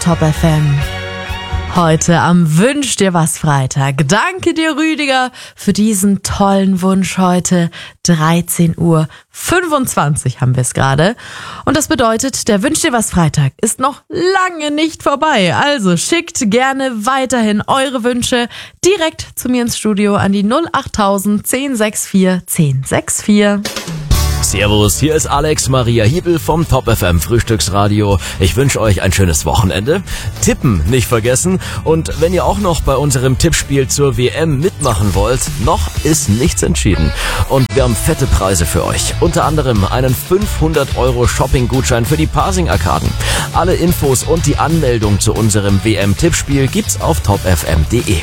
Top FM. Heute am Wünsch dir was Freitag. Danke dir, Rüdiger, für diesen tollen Wunsch heute. 13:25 Uhr haben wir es gerade. Und das bedeutet, der Wünsch dir was Freitag ist noch lange nicht vorbei. Also schickt gerne weiterhin eure Wünsche direkt zu mir ins Studio an die 08000 1064 1064. Servus, hier ist Alex Maria Hiebel vom Top FM Frühstücksradio. Ich wünsche euch ein schönes Wochenende. Tippen nicht vergessen. Und wenn ihr auch noch bei unserem Tippspiel zur WM mitmachen wollt, noch ist nichts entschieden. Und wir haben fette Preise für euch. Unter anderem einen 500€ Shopping-Gutschein für die Parsing-Arkaden. Alle Infos und die Anmeldung zu unserem WM-Tippspiel gibt's auf topfm.de.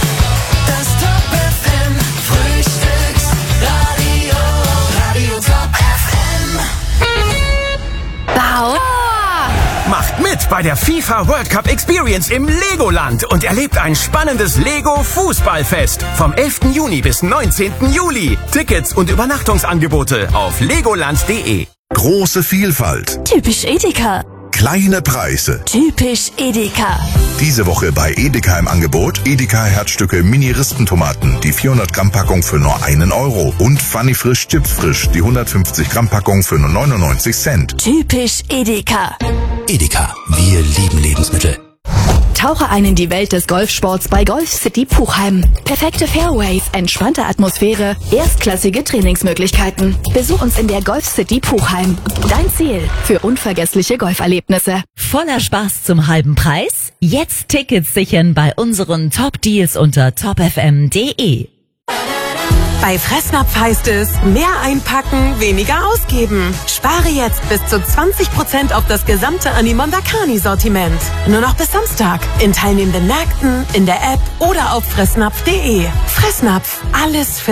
Macht mit bei der FIFA World Cup Experience im Legoland und erlebt ein spannendes Lego-Fußballfest vom 11. Juni bis 19. Juli. Tickets und Übernachtungsangebote auf legoland.de. Große Vielfalt. Typisch Edeka. Kleine Preise. Typisch Edeka. Diese Woche bei Edeka im Angebot Edeka Herzstücke Mini-Rispentomaten, die 400 Gramm Packung für nur €1 und Funny Frisch Chips Frisch, die 150 Gramm Packung für nur 99 Cent. Typisch Edeka. Edeka, wir lieben Lebensmittel. Tauche ein in die Welt des Golfsports bei Golf City Puchheim. Perfekte Fairways, entspannte Atmosphäre, erstklassige Trainingsmöglichkeiten. Besuch uns in der Golf City Puchheim. Dein Ziel für unvergessliche Golferlebnisse. Voller Spaß zum halben Preis? Jetzt Tickets sichern bei unseren Top-Deals unter topfm.de. Bei Fressnapf heißt es, mehr einpacken, weniger ausgeben. Spare jetzt bis zu 20% auf das gesamte Animonda Carni-Sortiment. Nur noch bis Samstag. In teilnehmenden Märkten, in der App oder auf fressnapf.de. Fressnapf, alles für